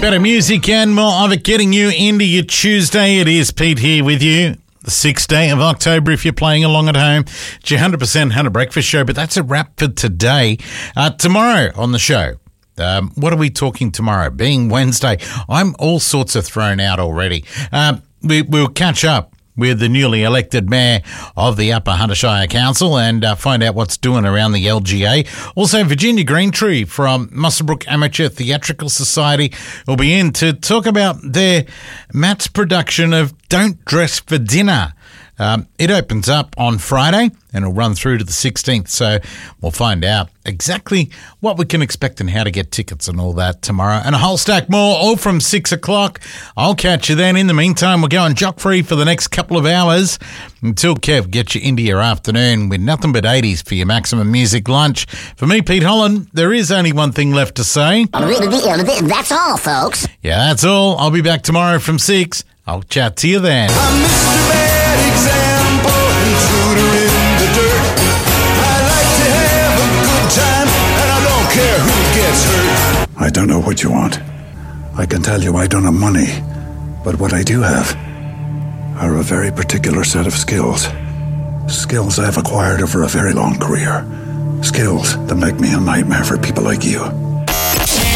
Better music and more of it getting you into your Tuesday. It is Pete here with you. The 6th day of October, if you're playing along at home. It's your 100% Hunter Breakfast Show, but that's a wrap for today. Tomorrow on the show, what are we talking tomorrow? Being Wednesday, I'm all sorts of thrown out already. We'll catch up with the newly elected mayor of the Upper Hunter Shire Council and find out what's doing around the LGA. Also, Virginia Greentree from Muswellbrook Amateur Theatrical Society will be in to talk about their Matt's production of Don't Dress for Dinner. It opens up on Friday and it'll run through to the 16th, so we'll find out exactly what we can expect and how to get tickets and all that tomorrow. And a whole stack more, all from 6 o'clock. I'll catch you then. In the meantime, we'll go on Jock Free for the next couple of hours until Kev gets you into your afternoon with nothing but 80s for your maximum music lunch. For me, Pete Holland, there is only one thing left to say. That's all, folks. Yeah, that's all. I'll be back tomorrow from 6. I'll chat to you then. I'm Mr. Bad Example, intruder in the dirt. I like to have a good time, and I don't care who gets hurt. I don't know what you want. I can tell you I don't have money, but what I do have are a very particular set of skills. Skills I've acquired over a very long career. Skills that make me a nightmare for people like you.